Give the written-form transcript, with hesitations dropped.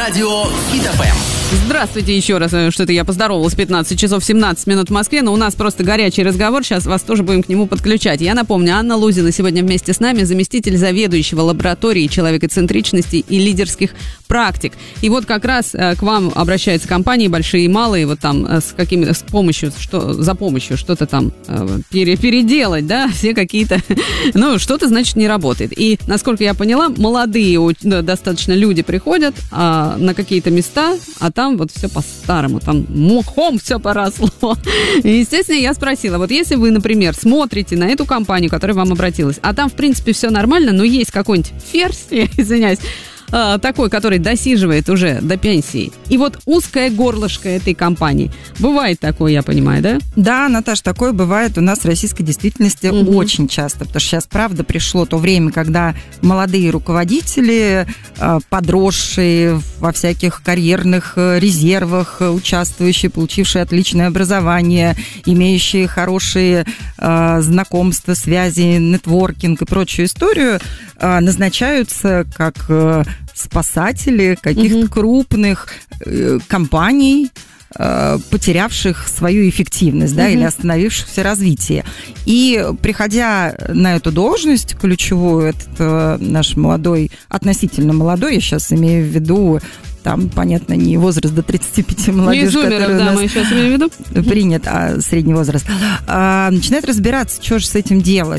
Радио Хит ФМ. Здравствуйте еще раз. Что-то я поздоровалась. 15 часов 17 минут в Москве, но у нас просто горячий разговор. Сейчас вас тоже будем к нему подключать. Я напомню, Анна Лузина сегодня вместе с нами, заместитель заведующего лабораторией человекоцентричности и лидерских практик. И вот как раз к вам обращаются компании, большие и малые, вот там за помощью что-то там переделать, да, все какие-то, что-то, значит, не работает. И, насколько я поняла, молодые достаточно люди приходят на какие-то места, а там вот все по-старому, там мохом все поросло. И, естественно, я спросила, вот если вы, например, смотрите на эту компанию, которая вам обратилась, а там, в принципе, все нормально, но есть какой-нибудь ферзь, я извиняюсь, такой, который досиживает уже до пенсии. И вот узкое горлышко этой компании. Бывает такое, я понимаю, да? Да, Наташ, такое бывает у нас в российской действительности очень часто, потому что сейчас, правда, пришло то время, когда молодые руководители, подросшие во всяких карьерных резервах, участвующие, получившие отличное образование, имеющие хорошие знакомства, связи, нетворкинг и прочую историю, назначаются как спасатели каких-то крупных компаний, потерявших свою эффективность, да, или остановившихся развитие. И приходя на эту должность ключевую, этот наш молодой, относительно молодой, я сейчас имею в виду, там, понятно, не возраст до 35 молодежь, который да, мы сейчас имеем в виду. Принят, а средний возраст. Начинает разбираться, что же с этим делать.